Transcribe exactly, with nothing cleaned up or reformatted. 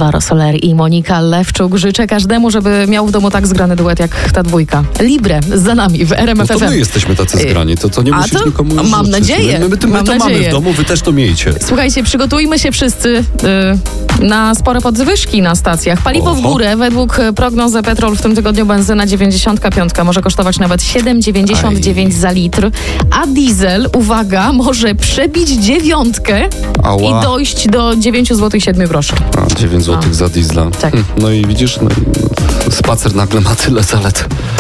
Alvaro Soler i Monika Lewczuk. Życzę każdemu, żeby miał w domu tak zgrany duet jak ta dwójka. Libre za nami w R M F F M. No to my jesteśmy tacy zgrani, to, to nie A musisz to nikomu już mam życzyć. nadzieję. My, my, my, my mam to nadzieję. mamy w domu, wy też to miejcie. Słuchajcie, przygotujmy się wszyscy y, na spore podwyżki na stacjach. Paliwo Oho. w górę. Według prognozy Petrol w tym tygodniu benzyna dziewięćdziesiąt pięć może kosztować nawet siedem dziewięćdziesiąt dziewięć za litr, a diesel, uwaga, może przebić dziewiątkę Ała. i dojść do dziewięć złotych siedem groszy. A, dziewięć złotych za diesla. Tak. Hm, no i widzisz, no, i spacer nagle ma tyle zalet.